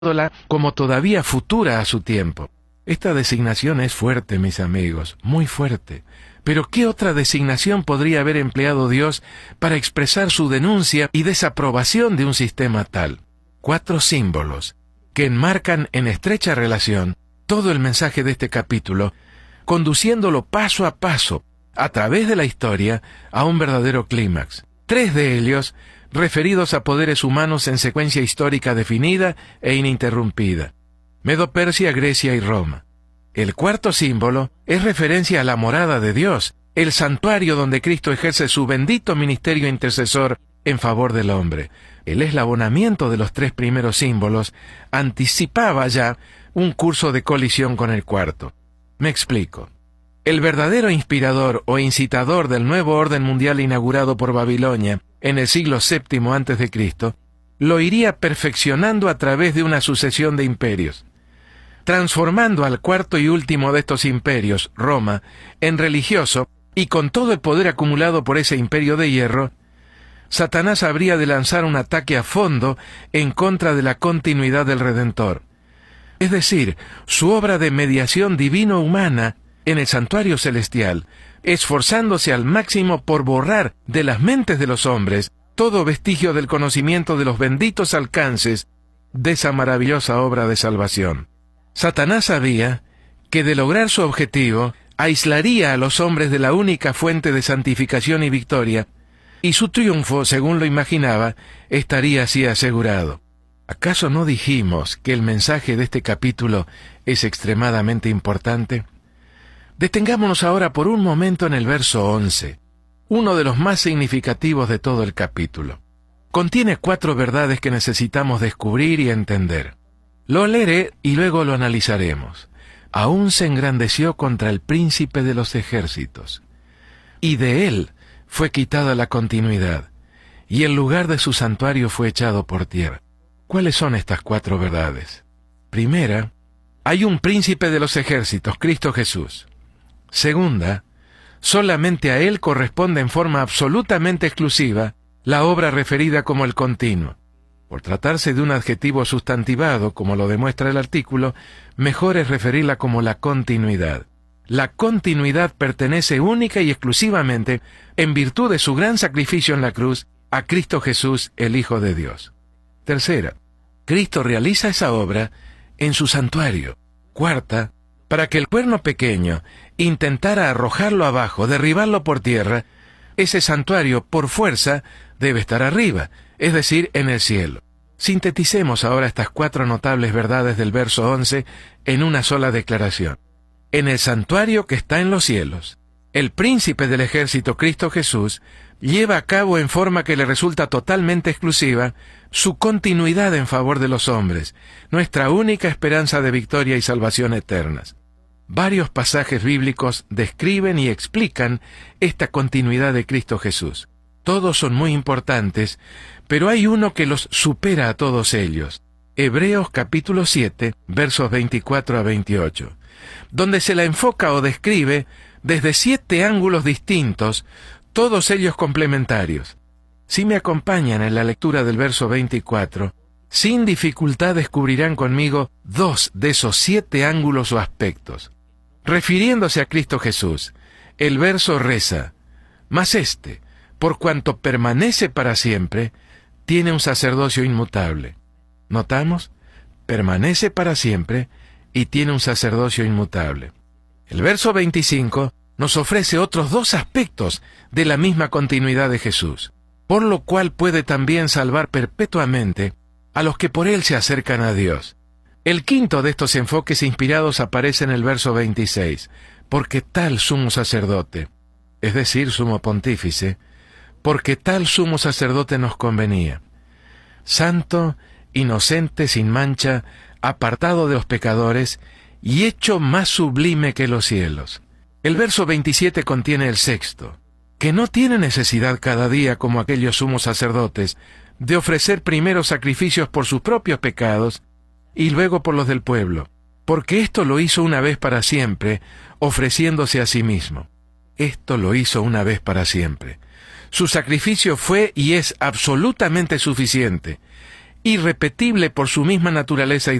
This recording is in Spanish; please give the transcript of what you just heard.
como todavía futura a su tiempo. Esta designación es fuerte, mis amigos, muy fuerte. Pero ¿qué otra designación podría haber empleado Dios para expresar su denuncia y desaprobación de un sistema tal? 4 símbolos que enmarcan en estrecha relación todo el mensaje de este capítulo, conduciéndolo paso a paso, a través de la historia, a un verdadero clímax. 3 de ellos referidos a poderes humanos en secuencia histórica definida e ininterrumpida: Medo-Persia, Grecia y Roma. El 4º símbolo es referencia a la morada de Dios, el santuario donde Cristo ejerce su bendito ministerio intercesor en favor del hombre. El eslabonamiento de los 3 primeros símbolos anticipaba ya un curso de colisión con el 4º. Me explico. El verdadero inspirador o incitador del nuevo orden mundial inaugurado por Babilonia en el siglo VII a.C., lo iría perfeccionando a través de una sucesión de imperios, transformando al 4º y último de estos imperios, Roma, en religioso, y con todo el poder acumulado por ese imperio de hierro, Satanás habría de lanzar un ataque a fondo en contra de la continuidad del Redentor. Es decir, su obra de mediación divino-humana en el santuario celestial, esforzándose al máximo por borrar de las mentes de los hombres todo vestigio del conocimiento de los benditos alcances de esa maravillosa obra de salvación. Satanás sabía que de lograr su objetivo, aislaría a los hombres de la única fuente de santificación y victoria, y su triunfo, según lo imaginaba, estaría así asegurado. ¿Acaso no dijimos que el mensaje de este capítulo es extremadamente importante? Detengámonos ahora por un momento en el verso 11, uno de los más significativos de todo el capítulo. Contiene 4 verdades que necesitamos descubrir y entender. Lo leeré y luego lo analizaremos. Aún se engrandeció contra el príncipe de los ejércitos, y de él fue quitada la continuidad, y el lugar de su santuario fue echado por tierra. ¿Cuáles son estas 4 verdades? Primera, hay un príncipe de los ejércitos, Cristo Jesús. Segunda, solamente a él corresponde en forma absolutamente exclusiva la obra referida como el continuo. Por tratarse de un adjetivo sustantivado, como lo demuestra el artículo, mejor es referirla como la continuidad. La continuidad pertenece única y exclusivamente, en virtud de su gran sacrificio en la cruz, a Cristo Jesús, el Hijo de Dios. Tercera, Cristo realiza esa obra en su santuario. Cuarta, para que el cuerno pequeño intentara arrojarlo abajo, derribarlo por tierra, ese santuario, por fuerza, debe estar arriba, es decir, en el cielo. Sinteticemos ahora estas 4 notables verdades del verso 11 en una sola declaración. En el santuario que está en los cielos, el príncipe del ejército, Cristo Jesús, lleva a cabo en forma que le resulta totalmente exclusiva su continuidad en favor de los hombres, nuestra única esperanza de victoria y salvación eternas. Varios pasajes bíblicos describen y explican esta continuidad de Cristo Jesús. Todos son muy importantes, pero hay uno que los supera a todos ellos. Hebreos capítulo 7, versos 24 a 28, donde se la enfoca o describe desde 7 ángulos distintos, todos ellos complementarios. Si me acompañan en la lectura del verso 24, sin dificultad descubrirán conmigo 2 de esos 7 ángulos o aspectos. Refiriéndose a Cristo Jesús, el verso reza: mas por cuanto permanece para siempre, tiene un sacerdocio inmutable. ¿Notamos? Permanece para siempre y tiene un sacerdocio inmutable. El verso 25 nos ofrece otros 2 aspectos de la misma continuidad de Jesús, por lo cual puede también salvar perpetuamente a los que por él se acercan a Dios. El quinto de estos enfoques inspirados aparece en el verso 26, porque tal sumo sacerdote, es decir, sumo pontífice, porque tal sumo sacerdote nos convenía, santo, inocente, sin mancha, apartado de los pecadores, y hecho más sublime que los cielos. El verso 27 contiene el sexto, que no tiene necesidad cada día, como aquellos sumos sacerdotes, de ofrecer primero sacrificios por sus propios pecados y luego por los del pueblo, porque esto lo hizo una vez para siempre, ofreciéndose a sí mismo. Esto lo hizo una vez para siempre. Su sacrificio fue y es absolutamente suficiente. irrepetible por su misma naturaleza